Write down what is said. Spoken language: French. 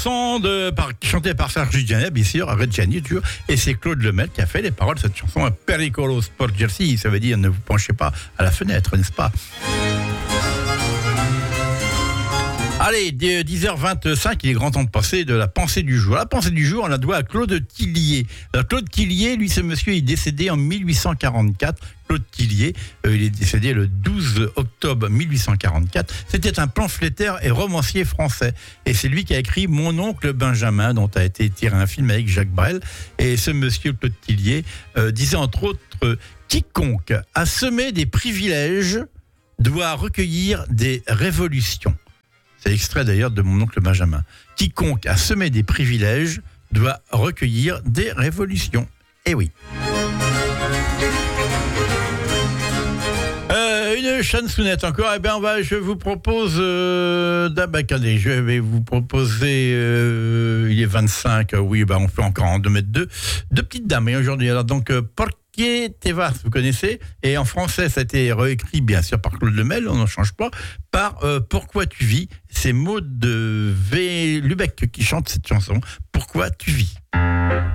Chantée par Serge Reggiani, bien sûr, Reggiani toujours, et c'est Claude Lemel qui a fait les paroles de cette chanson. Pericolo sporgersi, ça veut dire ne vous penchez pas à la fenêtre, n'est-ce pas? Allez, 10h25, il est grand temps de passer de la pensée du jour. La pensée du jour, on la doit à Claude Tillier. Alors, Claude Tillier, lui, ce monsieur est décédé en 1844. Claude Tillier, il est décédé le 12 octobre 1844. C'était un pamphlétaire et romancier français. Et c'est lui qui a écrit Mon oncle Benjamin, dont a été tiré un film avec Jacques Brel. Et ce monsieur, Claude Tillier, disait entre autres « Quiconque a semé des privilèges doit recueillir des révolutions ». C'est extrait d'ailleurs de Mon oncle Benjamin. Quiconque a semé des privilèges doit recueillir des révolutions. Eh oui. Une chansonnette encore. Eh bien, je vous propose. Attendez, je vais vous proposer. Il est 25. Oui, on peut encore en mettre deux petites dames. Et aujourd'hui, alors donc, Porque te vas, vous connaissez. Et en français, ça a été réécrit, bien sûr, par Claude Lemel, on n'en change pas, par Pourquoi tu vis. C'est Maud de V. Lubeck qui chante cette chanson. Pourquoi tu vis.